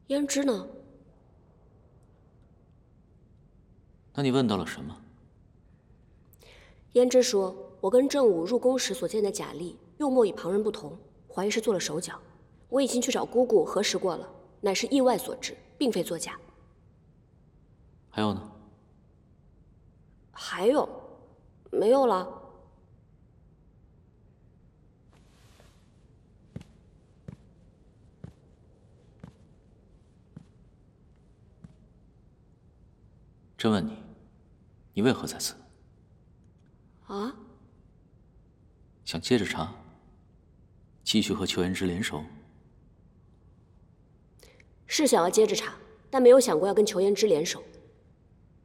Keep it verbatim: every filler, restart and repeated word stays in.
胭脂呢？ 那你问到了什么？ 胭脂说，我跟正午入宫时所见的贾丽，又莫与旁人不同，怀疑是做了手脚。我已经去找姑姑核实过了，乃是意外所致，并非作假。 还有呢？ 还有，没有了。 朕问你，你为何在此？ 啊？ 想接着查，继续和裘言之联手？ 是想要接着查，但没有想过要跟裘言之联手。